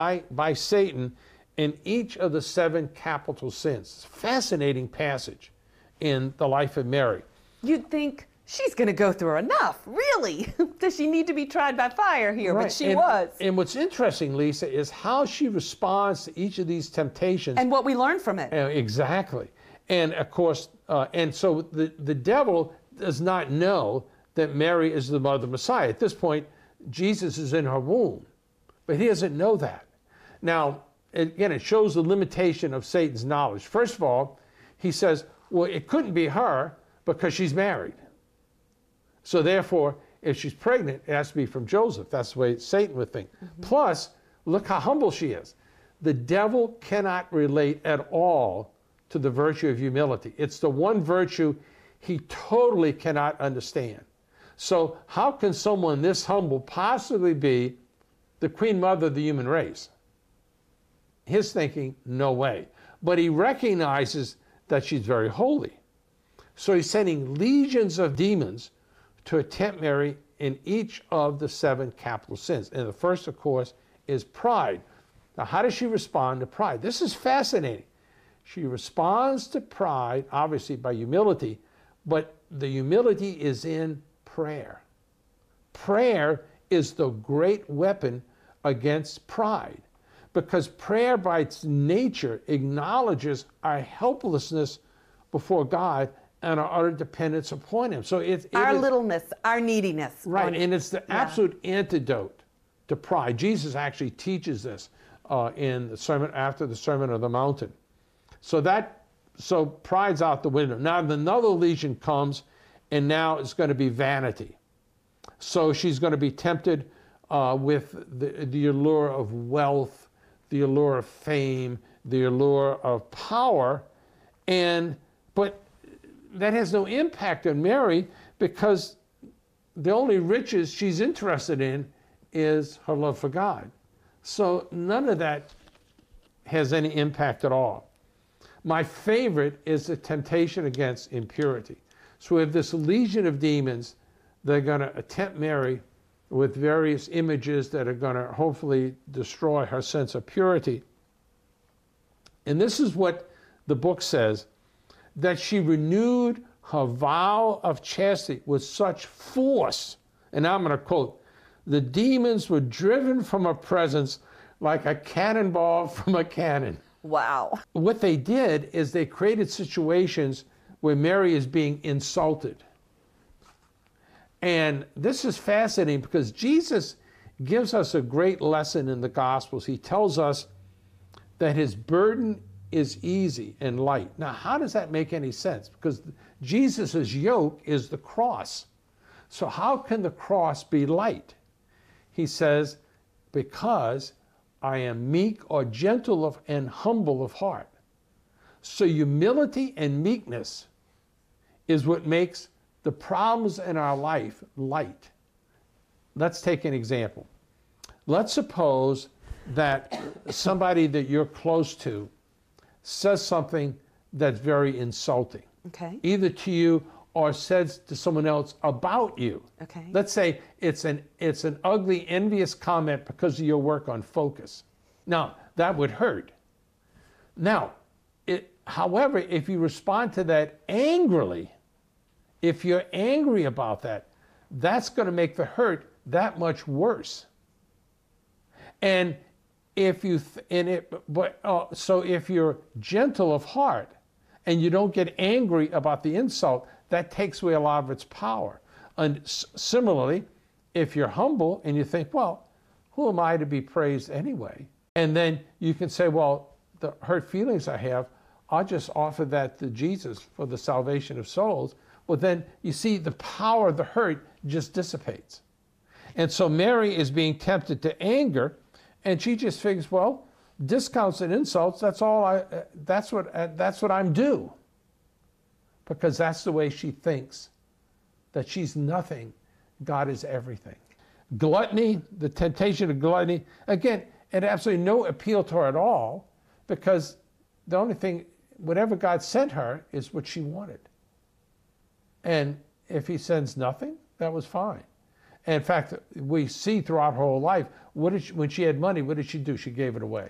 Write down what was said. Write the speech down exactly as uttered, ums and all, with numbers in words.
by, by Satan in each of the seven capital sins. Fascinating passage in the life of Mary. You'd think she's going to go through enough, really? Does she need to be tried by fire here? Right. But she and, was. And what's interesting, Lisa, is how she responds to each of these temptations. And what we learn from it. Uh, exactly. And of course, uh, and so the, the devil does not know that Mary is the mother of the Messiah. At this point, Jesus is in her womb, but he doesn't know that. Now, again, it shows the limitation of Satan's knowledge. First of all, he says, well, it couldn't be her because she's married. So therefore, if she's pregnant, it has to be from Joseph. That's the way Satan would think. Mm-hmm. Plus, look how humble she is. The devil cannot relate at all to the virtue of humility. It's the one virtue he totally cannot understand. So how can someone this humble possibly be the queen mother of the human race? His thinking, no way. But he recognizes that she's very holy. So he's sending legions of demons to tempt Mary in each of the seven capital sins. And the first, of course, is pride. Now, how does she respond to pride? This is fascinating. She responds to pride, obviously, by humility, but the humility is in prayer. Prayer is the great weapon against pride, because prayer by its nature acknowledges our helplessness before God and our utter dependence upon him. So it, it our is, littleness, our neediness. Right, and it's the yeah. absolute antidote to pride. Jesus actually teaches this uh, in the sermon after the Sermon on the Mountain. So that, so pride's out the window. Now another legion comes, and now it's going to be vanity. So she's going to be tempted uh, with the, the allure of wealth, the allure of fame, the allure of power, and but that has no impact on Mary, because the only riches she's interested in is her love for God. So none of that has any impact at all. My favorite is the temptation against impurity. So we have this legion of demons that are going to tempt Mary with various images that are going to hopefully destroy her sense of purity. And this is what the book says, that she renewed her vow of chastity with such force. And now I'm going to quote, the demons were driven from her presence like a cannonball from a cannon. Wow. What they did is they created situations where Mary is being insulted. And this is fascinating because Jesus gives us a great lesson in the Gospels. He tells us that his burden is easy and light. Now, how does that make any sense? Because Jesus' yoke is the cross. So how can the cross be light? He says, because I am meek or gentle of, and humble of heart. So humility and meekness is what makes the problems in our life light. Let's take an example. Let's suppose that somebody that you're close to says something that's very insulting, okay, either to you or says to someone else about you. Okay. Let's say it's an it's an ugly, envious comment because of your work on Focus. Now, that would hurt. Now, it, however, if you respond to that angrily, if you're angry about that, that's going to make the hurt that much worse. And if you th- and it but uh, so if you're gentle of heart and you don't get angry about the insult, that takes away a lot of its power. And s- similarly, if you're humble and you think, well, who am I to be praised anyway? And then you can say, well, the hurt feelings I have, I'll just offer that to Jesus for the salvation of souls. Well, then you see the power of the hurt just dissipates. And so Mary is being tempted to anger, and she just figures, well, discounts and insults, that's all I, uh, that's what, uh, that's what I'm due. Because that's the way she thinks, that she's nothing, God is everything. Gluttony, the temptation of gluttony, again, it had absolutely no appeal to her at all, because the only thing, whatever God sent her is what she wanted. And if he sends nothing, that was fine. And in fact, we see throughout her whole life, what did she, when she had money, what did she do? She gave it away.